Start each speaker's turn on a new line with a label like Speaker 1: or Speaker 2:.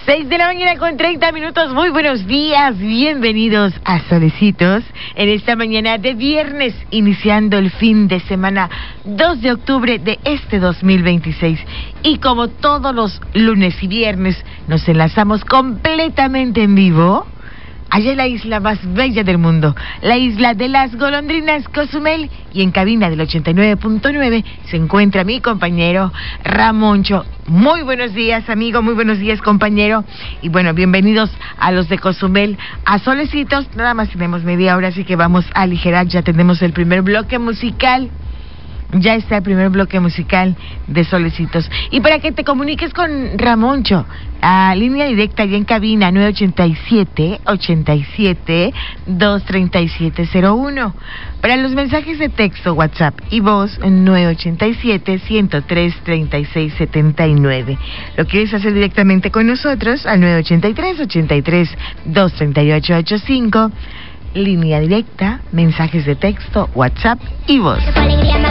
Speaker 1: 6 de la mañana con 30 minutos. Muy buenos días, bienvenidos a Solecitos en esta mañana de viernes, iniciando el fin de semana 2 de octubre de este 2026. Y como todos los lunes y viernes, nos enlazamos completamente en vivo allá en la isla más bella del mundo, la isla de las golondrinas, Cozumel, y en cabina del 89.9 se encuentra mi compañero Ramoncho. Muy buenos días, amigo, muy buenos días, compañero, y bueno, bienvenidos a los de Cozumel, a Solecitos. Nada más tenemos media hora, así que vamos a aligerar, ya tenemos el primer bloque musical. Ya está el primer bloque musical de Solecitos. Y para que te comuniques con Ramoncho, a línea directa ya en cabina, 987-237-01. Para los mensajes de texto, WhatsApp y voz, 987-103-3679. Lo quieres hacer directamente con nosotros, al 983-83-238-85. Línea directa, mensajes de texto, WhatsApp y voz.